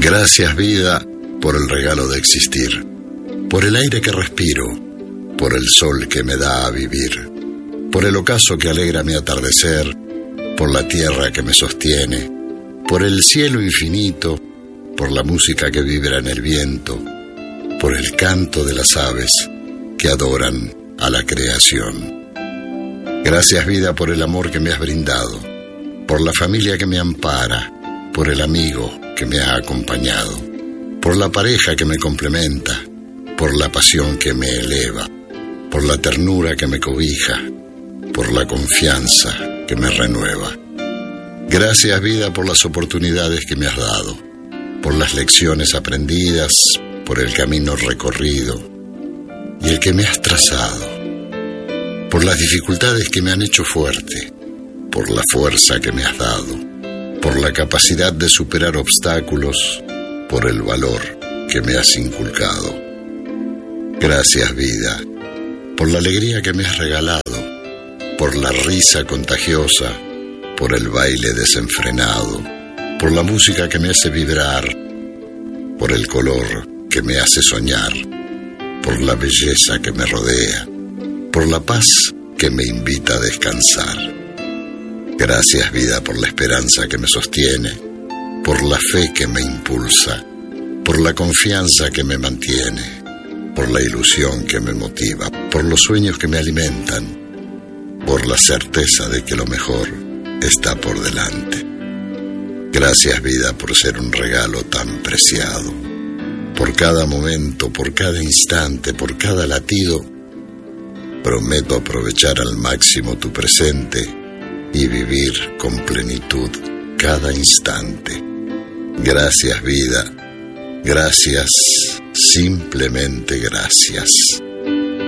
Gracias, vida, por el regalo de existir, por el aire que respiro, por el sol que me da a vivir, por el ocaso que alegra mi atardecer, por la tierra que me sostiene, por el cielo infinito, por la música que vibra en el viento, por el canto de las aves que adoran a la creación. Gracias, vida, por el amor que me has brindado, por la familia que me ampara, por el amigo que me ha acompañado, por la pareja que me complementa, por la pasión que me eleva, por la ternura que me cobija, por la confianza que me renueva. Gracias, vida, por las oportunidades que me has dado, por las lecciones aprendidas, por el camino recorrido y el que me has trazado, por las dificultades que me han hecho fuerte, por la fuerza que me has dado, por la capacidad de superar obstáculos, por el valor que me has inculcado. Gracias, vida, por la alegría que me has regalado, por la risa contagiosa, por el baile desenfrenado, por la música que me hace vibrar, por el color que me hace soñar, por la belleza que me rodea, por la paz que me invita a descansar. Gracias, vida, por la esperanza que me sostiene, por la fe que me impulsa, por la confianza que me mantiene, por la ilusión que me motiva, por los sueños que me alimentan, por la certeza de que lo mejor está por delante. Gracias, vida, por ser un regalo tan preciado. Por cada momento, por cada instante, por cada latido, prometo aprovechar al máximo tu presente y vivir con plenitud cada instante. Gracias, vida. Gracias, simplemente gracias.